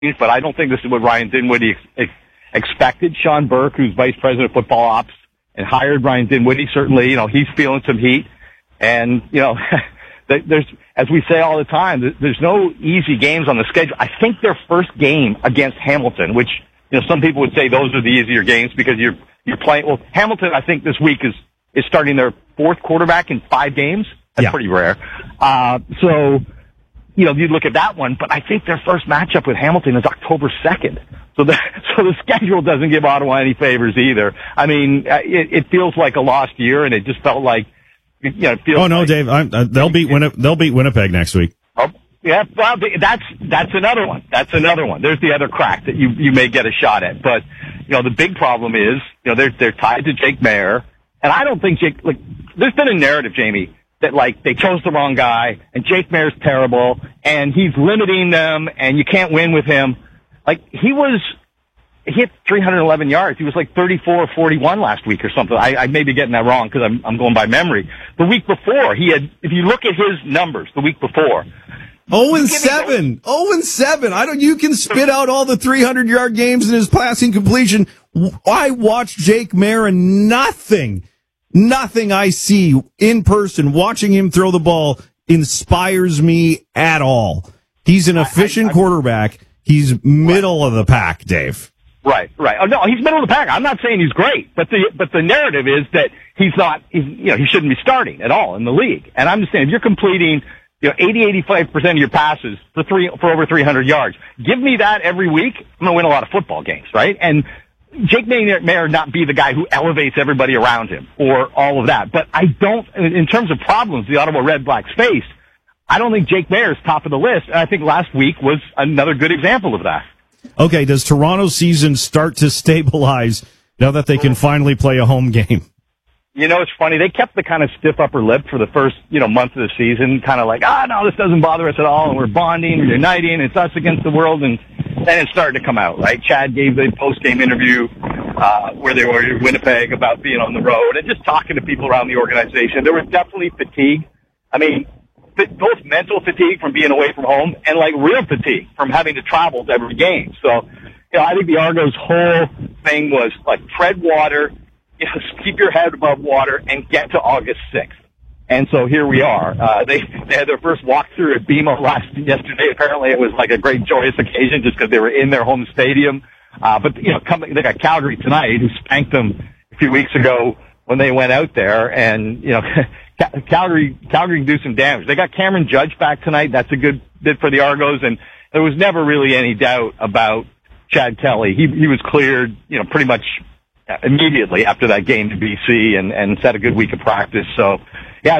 but I don't think this is what Ryan Dinwiddie expected. Sean Burke, who's vice president of football ops and hired Ryan Dinwiddie, certainly, he's feeling some heat. And, there's, as we say all the time, there's no easy games on the schedule. I think their first game against Hamilton, which, some people would say those are the easier games because you're playing. Well, Hamilton, I think this week is starting their fourth quarterback in 5 games. That's pretty rare. So, you look at that one, but I think their first matchup with Hamilton is October 2nd. So the schedule doesn't give Ottawa any favors either. I mean, it feels like a lost year, and it just felt like, it feels. Oh no, like, Dave, they'll beat Winnipeg next week. Oh, yeah, well, that's another one. That's another one. There's the other crack that you may get a shot at. But, the big problem is, they're tied to Jake Maier, and I don't think there's been a narrative, Jamie, that they chose the wrong guy, and Jake Maier's terrible, and he's limiting them, and you can't win with him. He hit 311 yards. He was 34 or 41 last week or something. I may be getting that wrong because I'm going by memory. The week before, if you look at his numbers the week before. 0-7. 0-7. You can spit out all the 300-yard games in his passing completion. I watched Jake Maier and nothing I see in person watching him throw the ball inspires me at all. He's an efficient quarterback. He's middle of the pack, Dave. Right. Oh, no, he's middle of the pack. I'm not saying he's great, but the narrative is that he shouldn't be starting at all in the league. And I'm just saying, if you're completing, 80-85% of your passes for over 300 yards, give me that every week, I'm going to win a lot of football games, right? And Jake Maier not be the guy who elevates everybody around him or all of that. But I don't, in terms of problems the Ottawa Red Blacks face, I don't think Jake Maier is top of the list. And I think last week was another good example of that. Okay, does Toronto's season start to stabilize now that they can finally play a home game? It's funny. They kept the kind of stiff upper lip for the first, month of the season, kind of no, this doesn't bother us at all, and we're bonding, we're uniting, it's us against the world, and then it started to come out, right? Chad gave the post-game interview where they were in Winnipeg about being on the road and just talking to people around the organization. There was definitely fatigue. I mean, both mental fatigue from being away from home and real fatigue from having to travel to every game. So, I think the Argos' whole thing was tread water, keep your head above water and get to August 6th. And so here we are. They had their first walkthrough at BMO yesterday. Apparently it was a great joyous occasion just because they were in their home stadium. But they got Calgary tonight, who spanked them a few weeks ago when they went out there, and Calgary can do some damage. They got Cameron Judge back tonight. That's a good bit for the Argos, and there was never really any doubt about Chad Kelly. He was cleared, pretty much immediately after that game to BC and set a good week of practice. So, yeah,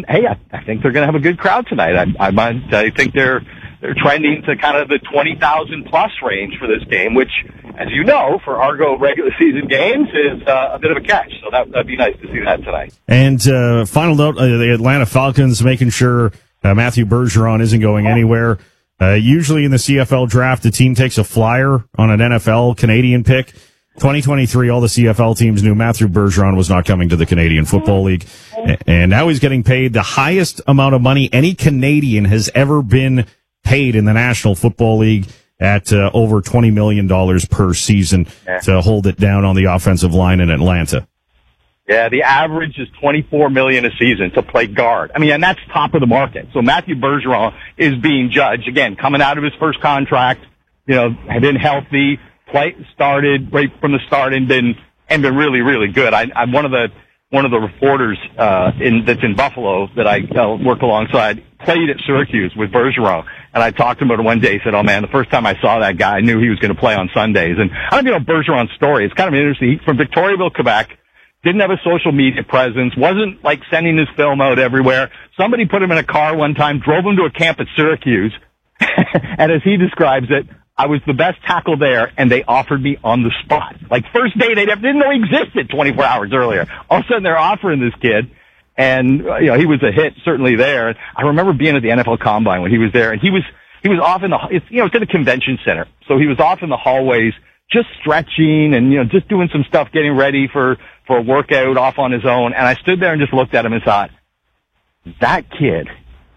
I think they're going to have a good crowd tonight. I think they're trending to kind of the 20,000 plus range for this game, which, as you know, for Argo regular season games is a bit of a catch. So that'd be nice to see that tonight. And final note, the Atlanta Falcons making sure Matthew Bergeron isn't going anywhere. Usually in the CFL draft, the team takes a flyer on an NFL Canadian pick. 2023, all the CFL teams knew Matthew Bergeron was not coming to the Canadian Football League. And now he's getting paid the highest amount of money any Canadian has ever been paid in the National Football League at over $20 million per season to hold it down on the offensive line in Atlanta. Yeah, the average is $24 million a season to play guard. I mean, and that's top of the market. So Matthew Bergeron is being judged, again, coming out of his first contract, had been healthy, started right from the start and been really, really good. I'm one of the reporters that's in Buffalo that I work alongside played at Syracuse with Bergeron, and I talked to him about it one day. He said, "Oh man, the first time I saw that guy, I knew he was going to play on Sundays." And I don't know Bergeron's story. It's kind of interesting. He's from Victoriaville, Quebec. Didn't have a social media presence. Wasn't sending his film out everywhere. Somebody put him in a car one time, drove him to a camp at Syracuse, and as he describes it, I was the best tackle there, and they offered me on the spot. First day, they didn't know he existed 24 hours earlier. All of a sudden, they're offering this kid, and he was a hit certainly there. I remember being at the NFL Combine when he was there, and he was off in it's at a convention center, so he was off in the hallways just stretching and just doing some stuff, getting ready for a workout off on his own. And I stood there and just looked at him and thought, that kid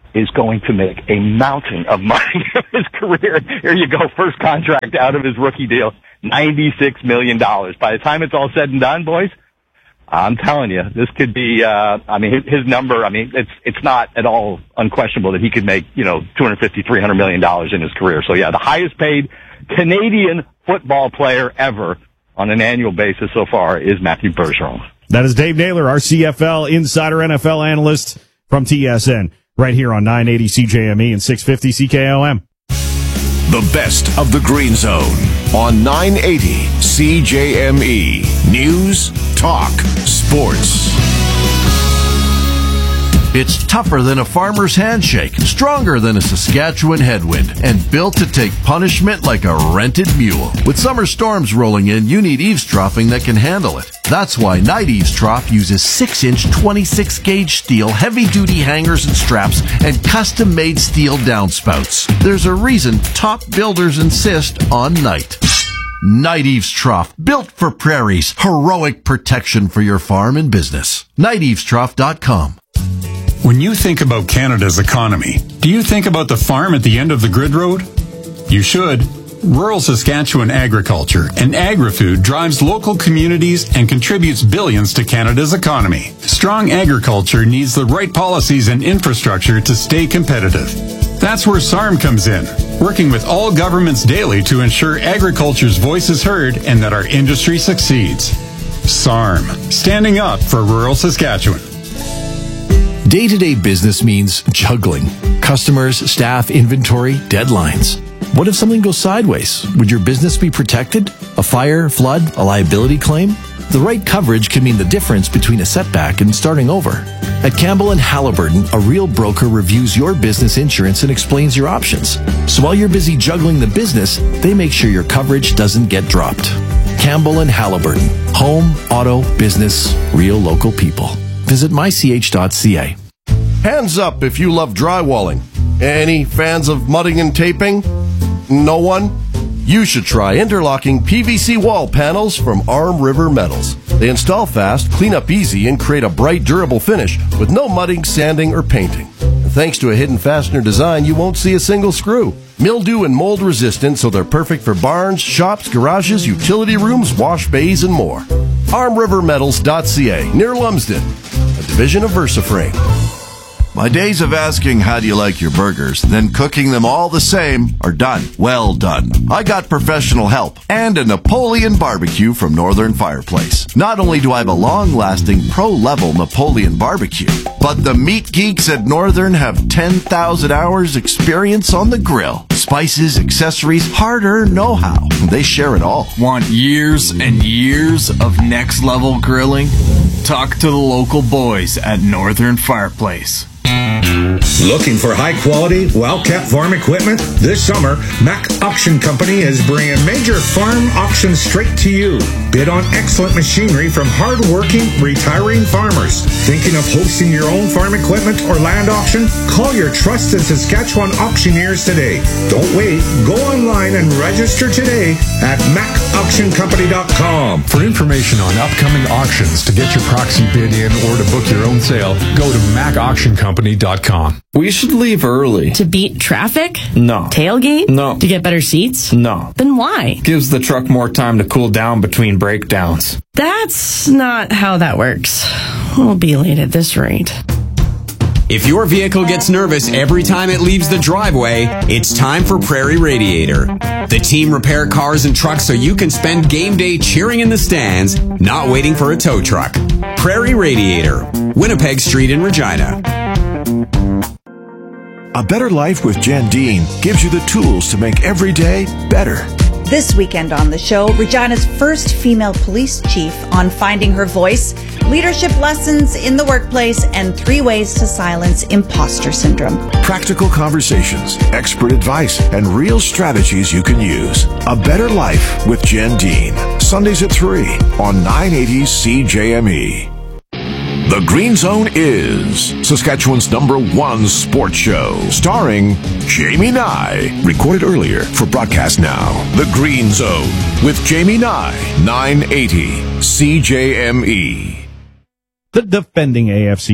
is going to make a mountain of money in his career. Here you go, first contract out of his rookie deal, $96 million. By the time it's all said and done, boys, I'm telling you, this could be, his number, it's not at all unquestionable that he could make, $250, $300 million in his career. So yeah, the highest paid Canadian football player ever on an annual basis so far is Matthew Bergeron. That is Dave Naylor, our CFL Insider NFL analyst from TSN, right here on 980 CJME and 650 CKOM. The best of the Green Zone on 980 CJME. News, talk, sports. It's tougher than a farmer's handshake, stronger than a Saskatchewan headwind, and built to take punishment like a rented mule. With summer storms rolling in, you need eavesdropping that can handle it. That's why Night Eavesdrop uses 6-inch 26-gauge steel, heavy-duty hangers and straps, and custom-made steel downspouts. There's a reason top builders insist on Night. Night Eavesdrop, built for prairies, heroic protection for your farm and business. NightEavesdrop.com. When you think about Canada's economy, do you think about the farm at the end of the grid road? You should. Rural Saskatchewan agriculture and agri-food drives local communities and contributes billions to Canada's economy. Strong agriculture needs the right policies and infrastructure to stay competitive. That's where SARM comes in, working with all governments daily to ensure agriculture's voice is heard and that our industry succeeds. SARM, standing up for rural Saskatchewan. Day-to-day business means juggling. Customers, staff, inventory, deadlines. What if something goes sideways? Would your business be protected? A fire, flood, a liability claim? The right coverage can mean the difference between a setback and starting over. At Campbell & Halliburton, a real broker reviews your business insurance and explains your options. So while you're busy juggling the business, they make sure your coverage doesn't get dropped. Campbell & Halliburton. Home, auto, business, real local people. Visit mych.ca. Hands up if you love drywalling. Any fans of mudding and taping? No one? You should try interlocking PVC wall panels from Arm River Metals. They install fast, clean up easy, and create a bright, durable finish with no mudding, sanding, or painting. And thanks to a hidden fastener design, you won't see a single screw. Mildew and mold resistant, so they're perfect for barns, shops, garages, utility rooms, wash bays, and more. ArmRiverMetals.ca, near Lumsden, a division of VersaFrame. My days of asking how do you like your burgers, then cooking them all the same are done. Well done. I got professional help and a Napoleon barbecue from Northern Fireplace. Not only do I have a long-lasting pro-level Napoleon barbecue, but the meat geeks at Northern have 10,000 hours experience on the grill. Spices, accessories, hard-earned know-how. They share it all. Want years and years of next-level grilling? Talk to the local boys at Northern Fireplace. Looking for high-quality, well-kept farm equipment? This summer, Mack Auction Company is bringing major farm auctions straight to you. Bid on excellent machinery from hard-working, retiring farmers. Thinking of hosting your own farm equipment or land auction? Call your trusted Saskatchewan auctioneers today. Don't wait. Go online and register today at MackAuctionCompany.com. For information on upcoming auctions, to get your proxy bid in, or to book your own sale, go to MackAuctionCompany.com. We should leave early. To beat traffic? No. Tailgate? No. To get better seats? No. Then why? Gives the truck more time to cool down between breakdowns. That's not how that works. We'll be late at this rate. If your vehicle gets nervous every time it leaves the driveway, it's time for Prairie Radiator. The team repair cars and trucks so you can spend game day cheering in the stands, not waiting for a tow truck. Prairie Radiator, Winnipeg Street in Regina. A better life with Jen Dean gives you the tools to make every day better. This weekend on the show, Regina's first female police chief on finding her voice, leadership lessons in the workplace, and 3 ways to silence imposter syndrome. Practical conversations, expert advice, and real strategies you can use. A Better Life with Jen Dean. Sundays at 3 on 980 CJME. The Green Zone is Saskatchewan's #1 sports show, starring Jamie Nye. Recorded earlier for broadcast now. The Green Zone with Jamie Nye, 980 CJME. The defending AFC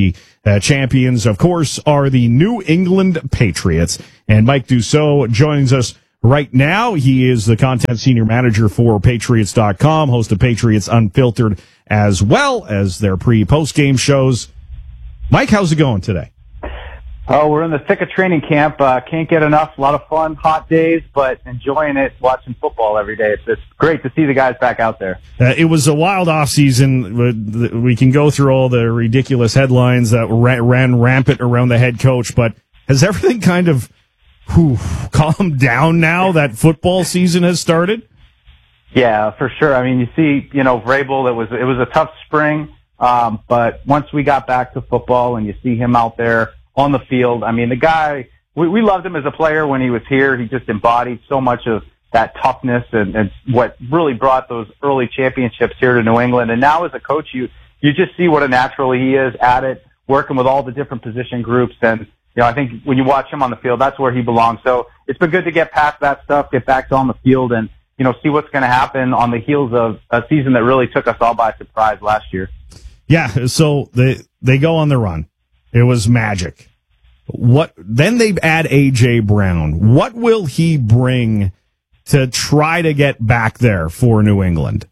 champions, of course, are the New England Patriots. And Mike Dussault joins us right now. He is the content senior manager for Patriots.com, host of Patriots Unfiltered, as well as their post-game shows. Mike, how's it going today? Oh, we're in the thick of training camp. Can't get enough. A lot of fun, hot days, but enjoying it, watching football every day. It's great to see the guys back out there. It was a wild offseason. We can go through all the ridiculous headlines that ran rampant around the head coach, but has everything kind of calmed down now that football season has started? Yeah, for sure. I mean, you see, Vrabel, it was a tough spring, but once we got back to football and you see him out there on the field, I mean, the guy, we loved him as a player when he was here. He just embodied so much of that toughness and what really brought those early championships here to New England. And now as a coach, you just see what a natural he is at it, working with all the different position groups. And, I think when you watch him on the field, that's where he belongs. So it's been good to get past that stuff, get back to on the field and, see what's going to happen on the heels of a season that really took us all by surprise last year. Yeah. So they go on the run. It was magic. Then they add A.J. Brown. What will he bring to try to get back there for New England?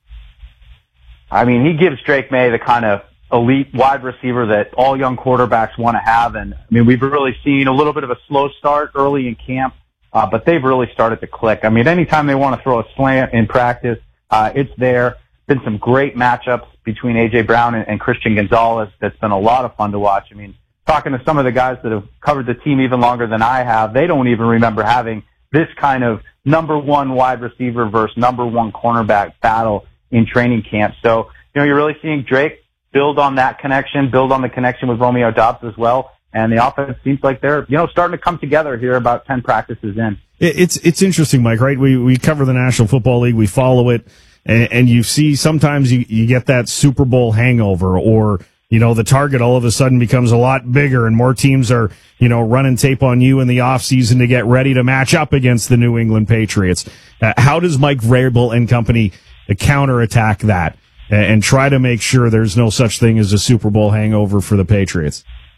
I mean, he gives Drake May the kind of elite wide receiver that all young quarterbacks want to have. And I mean, we've really seen a little bit of a slow start early in camp, but they've really started to click. I mean, anytime they want to throw a slant in practice, it's there. Been some great matchups between A.J. Brown and Christian Gonzalez. That's been a lot of fun to watch. I mean, talking to some of the guys that have covered the team even longer than I have, they don't even remember having this kind of number one wide receiver versus number one cornerback battle in training camp. So, you're really seeing Drake build on that connection, build on the connection with Romeo Doubs as well. And the offense seems like they're, starting to come together here about 10 practices in. It's interesting, Mike, right? We cover the National Football League. We follow it. And you see sometimes you get that Super Bowl hangover or, the target all of a sudden becomes a lot bigger and more teams are, running tape on you in the offseason to get ready to match up against the New England Patriots. How does Mike Vrabel and company counterattack that and try to make sure there's no such thing as a Super Bowl hangover for the Patriots?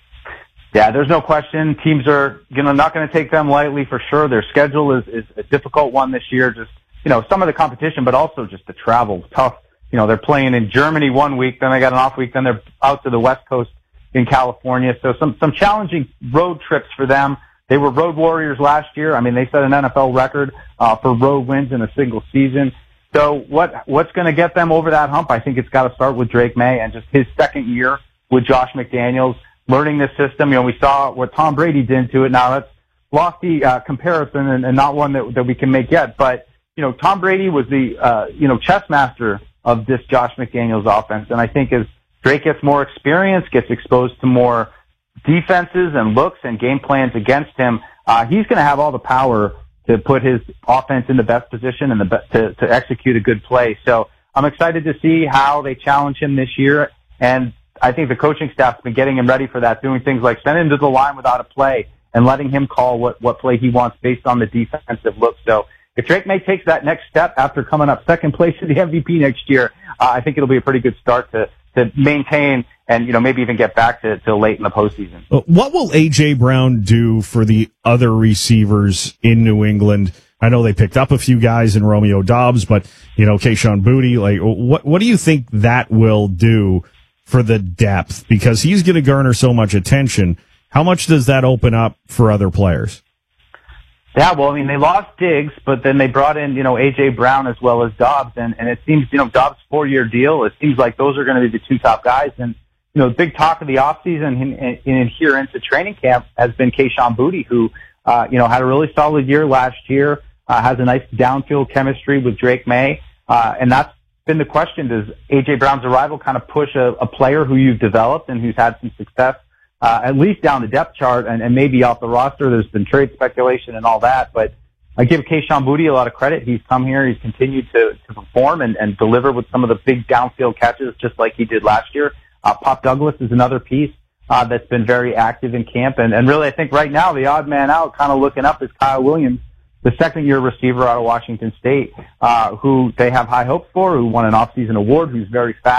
Yeah, there's no question. Teams are not going to take them lightly for sure. Their schedule is a difficult one this year. Just, some of the competition, but also just the travel. Tough. They're playing in Germany one week, then they got an off week, then they're out to the West Coast in California. So some challenging road trips for them. They were road warriors last year. I mean, they set an NFL record for road wins in a single season. So what's going to get them over that hump? I think it's got to start with Drake May and just his second year with Josh McDaniels, learning this system. We saw what Tom Brady did to it. Now that's lofty comparison and not one that we can make yet. But Tom Brady was the chess master of this Josh McDaniels offense. And I think as Drake gets more experience, gets exposed to more defenses and looks and game plans against him, he's going to have all the power to put his offense in the best position and to execute a good play. So I'm excited to see how they challenge him this year. And I think the coaching staff's been getting him ready for that, doing things like sending him to the line without a play and letting him call what play he wants based on the defensive look. So if Drake May takes that next step after coming up second place to the MVP next year, I think it'll be a pretty good start to maintain and, maybe even get back to late in the postseason. What will A.J. Brown do for the other receivers in New England? I know they picked up a few guys in Romeo Doubs, but, Kayshon Boutte, what do you think that will do for the depth? Because he's going to garner so much attention. How much does that open up for other players? Yeah, well, I mean, they lost Diggs, but then they brought in, A.J. Brown as well as Doubs, and it seems, Doubs' 4-year deal, it seems like those are going to be the two top guys, and, big talk of the offseason and here into training camp has been Kayshon Boutte, who, had a really solid year last year, has a nice downfield chemistry with Drake May, and that's been the question. Does A.J. Brown's arrival kind of push a player who you've developed and who's had some success at least down the depth chart and maybe off the roster? There's been trade speculation and all that, but I give Kayshon Boutte a lot of credit. He's come here, he's continued to perform and deliver with some of the big downfield catches just like he did last year. Pop Douglas is another piece that's been very active in camp, and really I think right now the odd man out kind of looking up is Kyle Williams, the second-year receiver out of Washington State, who they have high hopes for, who won an offseason award, who's very fast,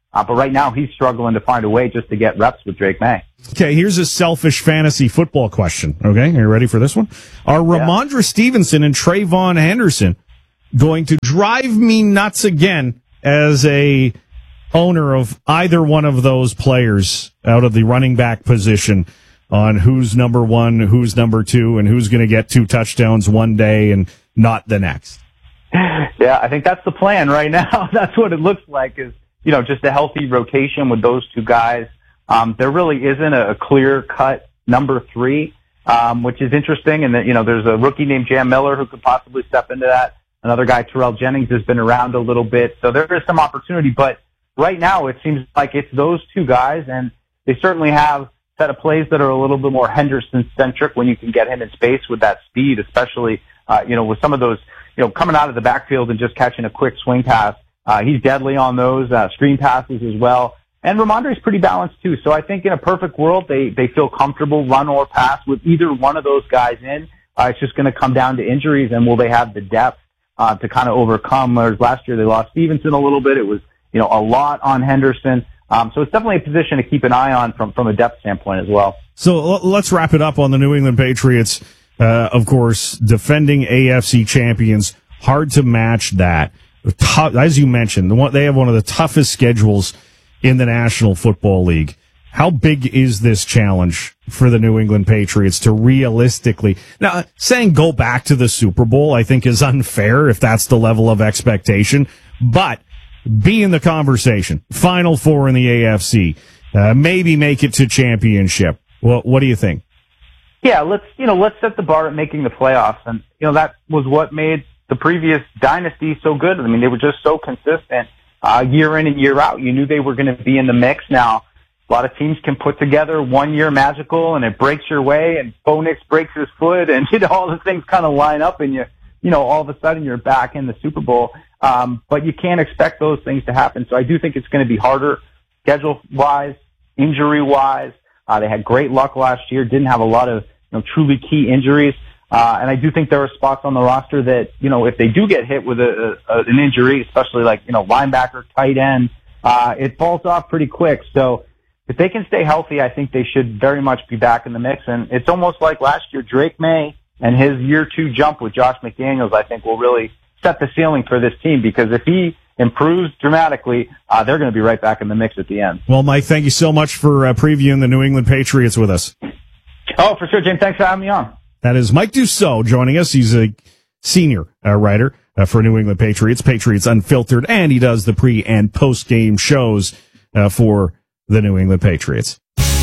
But right now, he's struggling to find a way just to get reps with Drake May. Okay, here's a selfish fantasy football question. Okay, are you ready for this one? Are Ramondre Stevenson and Trayvon Henderson going to drive me nuts again as a owner of either one of those players out of the running back position on who's number one, who's number two, and who's going to get 2 touchdowns one day and not the next? Yeah, I think that's the plan right now. That's what it looks like, is, you know, just a healthy rotation with those 2 guys. There really isn't a clear-cut number 3, which is interesting. And, you know, there's a rookie named Jam Miller who could possibly step into that. Another guy, Terrell Jennings, has been around a little bit. So there is some opportunity. But right now it seems like it's those 2 guys, and they certainly have a set of plays that are a little bit more Henderson-centric when you can get him in space with that speed, especially, you know, with some of those, you know, coming out of the backfield and just catching a quick swing pass. He's deadly on those, screen passes as well. And Ramondre's pretty balanced too. So I think in a perfect world, they feel comfortable run or pass with either one of those guys in. It's just going to come down to injuries, and will they have the depth to kind of overcome? Whereas last year they lost Stevenson a little bit. It was, you know, a lot on Henderson. So it's definitely a position to keep an eye on from a depth standpoint as well. So let's wrap it up on the New England Patriots. Of course, defending AFC champions, hard to match that. As you mentioned, they have one of the toughest schedules in the National Football League. How big is this challenge for the New England Patriots to realistically... Now, saying go back to the Super Bowl, I think, is unfair if that's the level of expectation, but be in the conversation. Final 4 in the AFC. Maybe make it to championship. Well, what do you think? Yeah, let's set the bar at making the playoffs. And, you know, that was what made the previous dynasty so good. I mean, they were just so consistent year in and year out. You knew they were going to be in the mix. Now, a lot of teams can put together 1 year magical and it breaks your way, and Bo Nix breaks his foot, and, you know, all the things kind of line up, and you know, all of a sudden you're back in the Super Bowl. But you can't expect those things to happen. So I do think it's going to be harder schedule-wise, injury-wise. They had great luck last year, didn't have a lot of, you know, truly key injuries. And I do think there are spots on the roster that, you know, if they do get hit with an injury, especially like, you know, linebacker, tight end, it falls off pretty quick. So if they can stay healthy, I think they should very much be back in the mix. And it's almost like last year, Drake May and his year 2 jump with Josh McDaniels, I think, will really set the ceiling for this team, because if he improves dramatically, they're going to be right back in the mix at the end. Well, Mike, thank you so much for previewing the New England Patriots with us. Oh, for sure, James. Thanks for having me on. That is Mike Dussault joining us. He's a senior writer for New England Patriots, Patriots Unfiltered, and he does the pre- and post-game shows for the New England Patriots.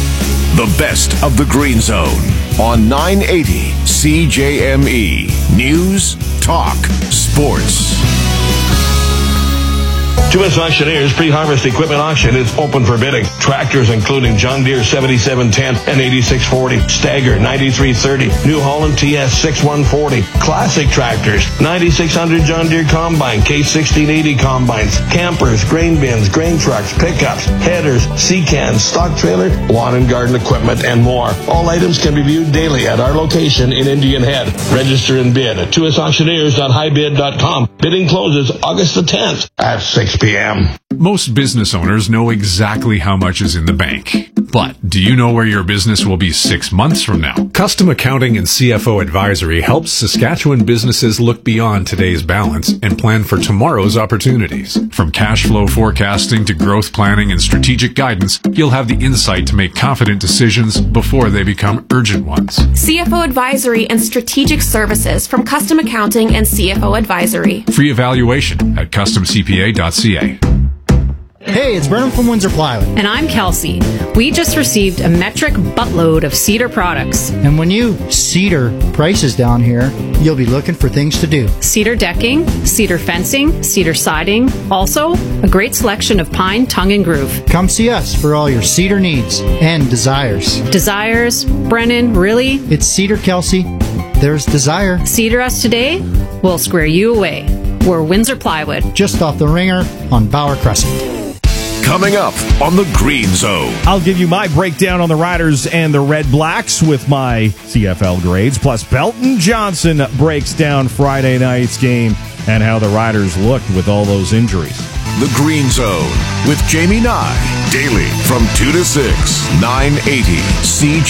The best of the Green Zone on 980 CJME. News, talk, sports. U.S. Auctioneers pre-harvest equipment auction is open for bidding. Tractors including John Deere 7710 and 8640, Stagger 9330, New Holland TS 6140, classic tractors, 9600 John Deere Combine, K1680 combines, campers, grain bins, grain trucks, pickups, headers, sea cans, stock trailer, lawn and garden equipment, and more. All items can be viewed daily at our location in Indian Head. Register and bid at usauctioneers.highbid.com. Bidding closes August the 10th at 6 p.m. Most business owners know exactly how much is in the bank. But do you know where your business will be 6 months from now? Custom Accounting and CFO Advisory helps Saskatchewan businesses look beyond today's balance and plan for tomorrow's opportunities. From cash flow forecasting to growth planning and strategic guidance, you'll have the insight to make confident decisions before they become urgent ones. CFO Advisory and Strategic Services from Custom Accounting and CFO Advisory. Free evaluation at customcpa.ca. Hey, it's Brennan from Windsor Plywood. And I'm Kelsey. We just received a metric buttload of cedar products. And when you cedar prices down here, you'll be looking for things to do. Cedar decking, cedar fencing, cedar siding. Also, a great selection of pine, tongue, and groove. Come see us for all your cedar needs and desires. Desires? Brennan, really? It's Cedar, Kelsey. There's desire. Cedar us today, we'll square you away. We're Windsor Plywood. Just off the ringer on Bauer Crescent. Coming up on the Green Zone. I'll give you my breakdown on the Riders and the Red Blacks with my CFL grades. Plus, Belton Johnson breaks down Friday night's game and how the Riders looked with all those injuries. The Green Zone with Jamie Nye. Daily from 2 to 6, 980 CJ.